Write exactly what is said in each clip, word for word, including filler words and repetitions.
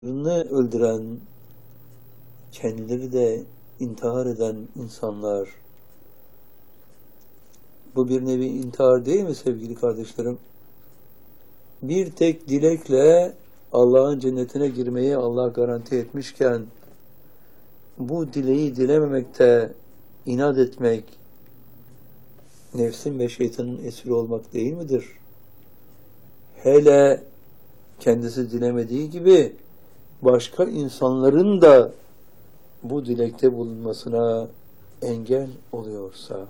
Birini öldüren, kendileri de intihar eden insanlar, bu bir nevi intihar değil mi sevgili kardeşlerim? Bir tek dilekle Allah'ın cennetine girmeyi Allah garanti etmişken, bu dileği dilememekte inat etmek, nefsin ve şeytanın esiri olmak değil midir? Hele kendisi dilemediği gibi, başka insanların da bu dilekte bulunmasına engel oluyorsa,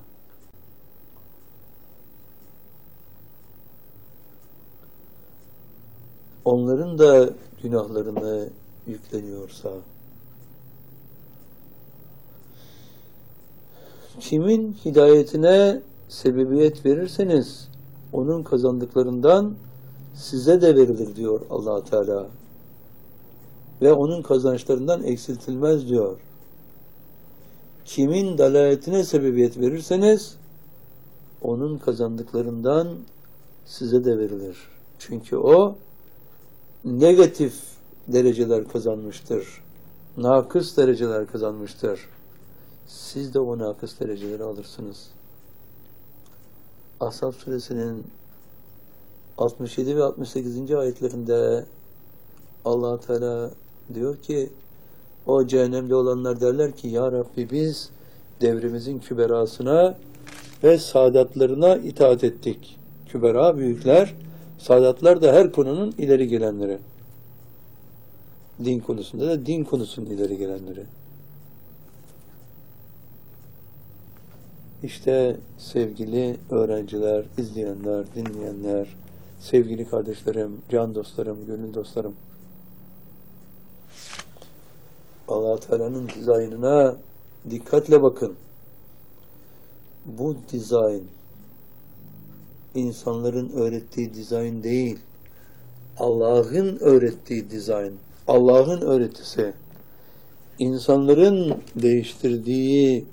onların da günahlarını yükleniyorsa, kimin hidayetine sebebiyet verirseniz, onun kazandıklarından size de verilir diyor Allah Teala. Ve onun kazançlarından eksiltilmez diyor. Kimin dalaletine sebebiyet verirseniz, onun kazandıklarından size de verilir. Çünkü o negatif dereceler kazanmıştır. Nakıs dereceler kazanmıştır. Siz de o nakıs dereceleri alırsınız. Ashab suresinin altmış yedi ve altmış sekizinci ayetlerinde Allah Teala diyor ki, o cehennemde olanlar derler ki, Ya Rabbi biz devrimizin küberasına ve saadatlarına itaat ettik. Kübera büyükler, saadatlar da her konunun ileri gelenleri. Din konusunda da din konusunun ileri gelenleri. İşte sevgili öğrenciler, izleyenler, dinleyenler, sevgili kardeşlerim, can dostlarım, gönül dostlarım, Allah Teala'nın dizaynına dikkatle bakın. Bu dizayn insanların öğrettiği dizayn değil, Allah'ın öğrettiği dizayn, Allah'ın öğretisi, insanların değiştirdiği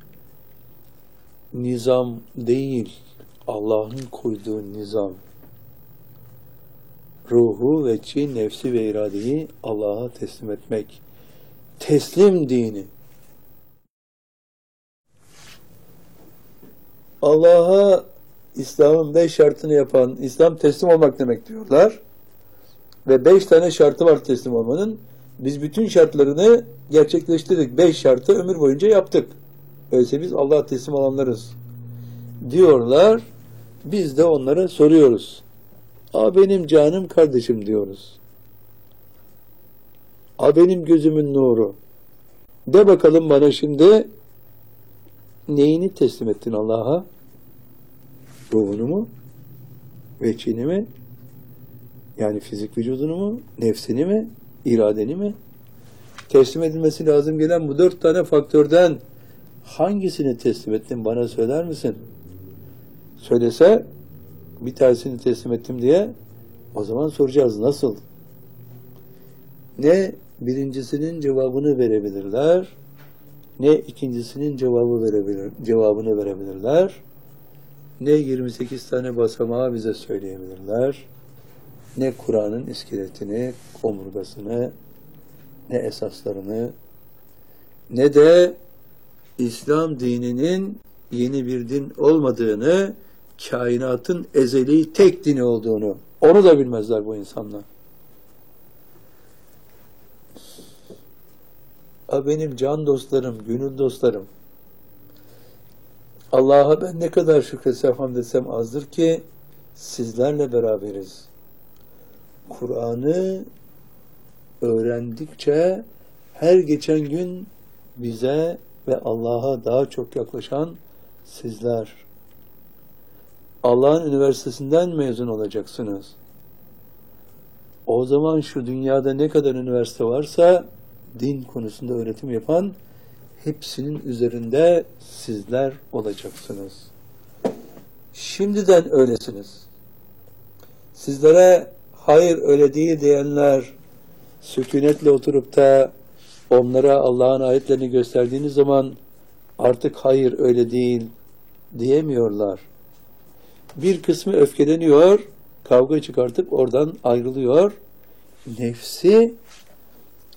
nizam değil, Allah'ın koyduğu nizam. Ruhu ve çi, nefsi ve iradeyi Allah'a teslim etmek. Teslim dini. Allah'a İslam'ın beş şartını yapan, İslam teslim olmak demek diyorlar. Ve beş tane şartı var teslim olmanın. Biz bütün şartlarını gerçekleştirdik. Beş şartı ömür boyunca yaptık. Öyleyse biz Allah'a teslim olanlarız diyorlar. Biz de onlara soruyoruz. A benim canım kardeşim diyoruz. A benim gözümün nuru. De bakalım bana şimdi, neyini teslim ettin Allah'a? Ruhunu mu? Veçini mi? Yani fizik vücudunu mu? Nefsini mi? İradeni mi? Teslim edilmesi lazım gelen bu dört tane faktörden hangisini teslim ettin bana söyler misin? Söylese, bir tanesini teslim ettim diye, o zaman soracağız nasıl? Ne birincisinin cevabını verebilirler, ne ikincisinin cevabı verebilir, cevabını verebilirler, ne yirmi sekiz tane basamağı bize söyleyebilirler, ne Kur'an'ın iskeletini, omurgasını, ne esaslarını, ne de İslam dininin yeni bir din olmadığını, kainatın ezeli tek dini olduğunu, onu da bilmezler bu insanlar. A benim can dostlarım, gönül dostlarım, Allah'a ben ne kadar şükretsem, hamd etsem azdır ki sizlerle beraberiz. Kur'an'ı öğrendikçe her geçen gün bize ve Allah'a daha çok yaklaşan sizler. Allah'ın üniversitesinden mezun olacaksınız. O zaman şu dünyada ne kadar üniversite varsa din konusunda öğretim yapan hepsinin üzerinde sizler olacaksınız. Şimdiden öylesiniz. Sizlere hayır öyle değil diyenler sükunetle oturup da onlara Allah'ın ayetlerini gösterdiğiniz zaman artık hayır öyle değil diyemiyorlar. Bir kısmı öfkeleniyor, kavga çıkartıp oradan ayrılıyor. Nefsi